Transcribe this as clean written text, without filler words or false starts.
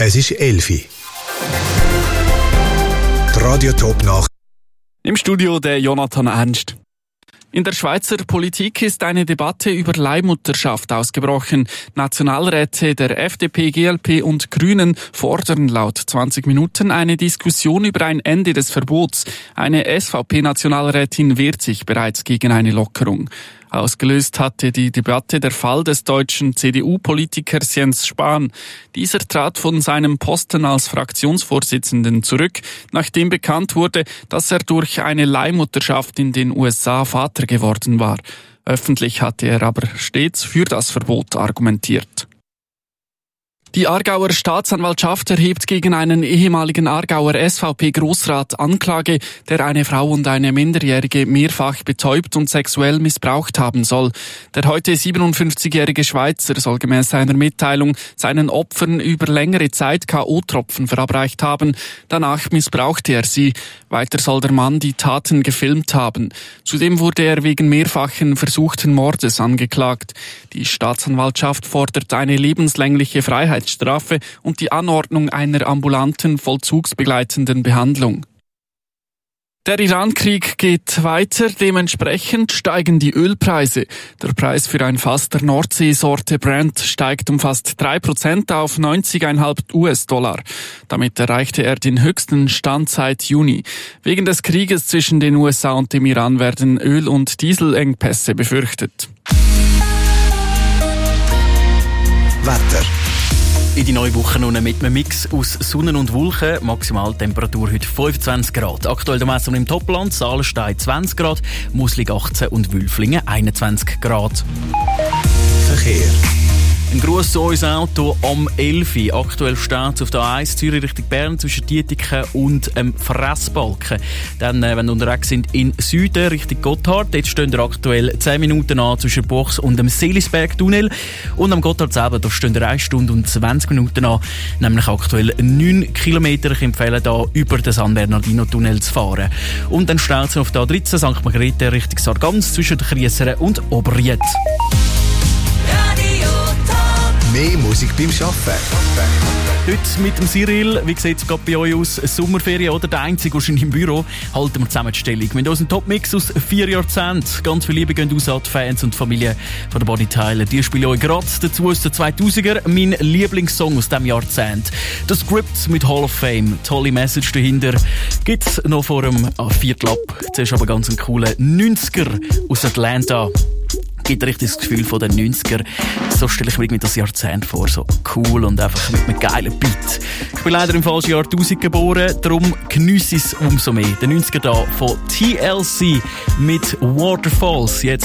Es ist 11 Uhr. Die Radio Top Nachrichten. Im Studio der Jonathan Ernst. In der Schweizer Politik ist eine Debatte über Leihmutterschaft ausgebrochen. Nationalräte der FDP, GLP und Grünen fordern laut 20 Minuten eine Diskussion über ein Ende des Verbots. Eine SVP-Nationalrätin wehrt sich bereits gegen eine Lockerung. Ausgelöst hatte die Debatte der Fall des deutschen CDU-Politikers Jens Spahn. Dieser trat von seinem Posten als Fraktionsvorsitzenden zurück, nachdem bekannt wurde, dass er durch eine Leihmutterschaft in den USA Vater geworden war. Öffentlich hatte er aber stets für das Verbot argumentiert. Die Aargauer Staatsanwaltschaft erhebt gegen einen ehemaligen Aargauer SVP-Grossrat Anklage, der eine Frau und eine Minderjährige mehrfach betäubt und sexuell missbraucht haben soll. Der heute 57-jährige Schweizer soll gemäß seiner Mitteilung seinen Opfern über längere Zeit K.O.-Tropfen verabreicht haben. Danach missbrauchte er sie. Weiter soll der Mann die Taten gefilmt haben. Zudem wurde er wegen mehrfachen versuchten Mordes angeklagt. Die Staatsanwaltschaft fordert eine lebenslängliche Freiheitsstrafe und die Anordnung einer ambulanten, vollzugsbegleitenden Behandlung. Der Iran-Krieg geht weiter, dementsprechend steigen die Ölpreise. Der Preis für ein Fass der Nordseesorte Brent steigt um fast 3% auf 90,5 US-Dollar. Damit erreichte er den höchsten Stand seit Juni. Wegen des Krieges zwischen den USA und dem Iran werden Öl- und Dieselengpässe befürchtet. Wetter. In die neue Woche nun mit einem Mix aus Sonne und Wolken. Maximaltemperatur heute 25 Grad. Aktuell der Messung im Topland, Saalstein 20 Grad, Muslig 18 und Wülflingen 21 Grad. Verkehr. Ein Gruß zu unserem Auto am 11 Uhr. Aktuell steht es auf der A1 Zürich Richtung Bern zwischen Dietiken und Fressbalken. Dann, wenn wir unterwegs sind in Süden Richtung Gotthard, dort stehen wir aktuell 10 Minuten an zwischen Buchs und dem Seelisberg-Tunnel. Und am Gotthard selber, da stehen wir 1 Stunde und 20 Minuten an, nämlich aktuell 9 Kilometer. Ich empfehle da über den San Bernardino-Tunnel zu fahren. Und dann steht es auf der A13 St. Margrethe Richtung Sargans zwischen Kriesseren und Oberried. Mehr Musik beim Arbeiten. Heute mit dem Cyril, wie sieht es gerade bei euch aus? Sommerferien oder der einzige wahrscheinlich im Büro? Halten wir zusammen die Stellung. Mit unserem Top-Mix aus 4 Jahrzehnten. Ganz viel Liebe gehen raus an die Fans und die Familie von der Bodytyler. Die spielen euch gerade dazu aus den 2000er. Mein Lieblingssong aus diesem Jahrzehnt. Das Script mit Hall of Fame. Tolle Message dahinter. Gibt's noch vor dem Viertel ab. Zuerst aber ganz einen coolen 90er aus Atlanta. Gibt richtig das Gefühl von den 90er. So stelle ich mir irgendwie das Jahrzehnt vor. So cool und einfach mit einem geilen Beat. Ich bin leider im falschen Jahr 1000 geboren, darum geniesse ich es umso mehr. Der 90er da von TLC mit Waterfalls. Jetzt